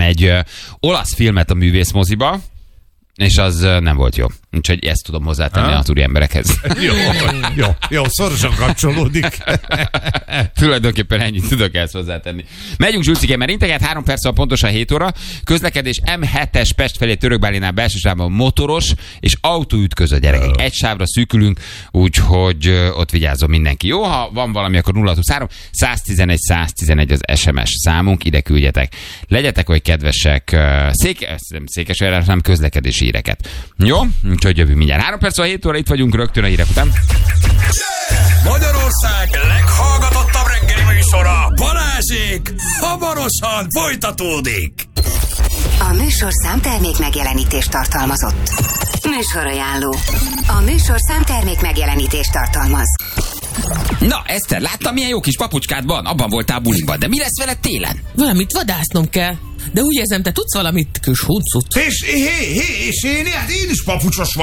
egy olasz filmet a művészmoziba, és az nem volt jó. Úgyhogy ezt tudom hozzátenni a turi emberekhez. Jó, szorosan kapcsolódik. Tulajdonképpen ennyit tudok ezt hozzátenni. Megyünk Zsulcike, mert integet 3 perccel pontosan 7 óra. Közlekedés M7-es Pest felé Törökbálinál belső sávban motoros és autó ütközött, gyerekek. Egy sávra szűkülünk, úgyhogy ott vigyázzon mindenki. Jó, ha van valami, akkor 023 111 111 az SMS számunk, ide küldjetek. Legyetek olyan kedvesek, Székesfehérvár, nem közlekedési híreket. Jó? Úgyhogy jövünk mindjárt. 3 perc van 7 óra, itt vagyunk rögtön a hírek után. Magyarország leghallgatottabb reggeli műsora, Balázsék, hamarosan folytatódik. A műsorszám termék megjelenítést tartalmazott. Műsorajánló. A műsorszám termék megjelenítést tartalmaz. Na, Eszter, láttam, milyen jó kis papucskád van? Abban voltál buliban, de mi lesz veled télen? Valamit vadásznom kell. De úgy érzem, te tudsz valamit, kis huncut. És én is papucsos vagyok.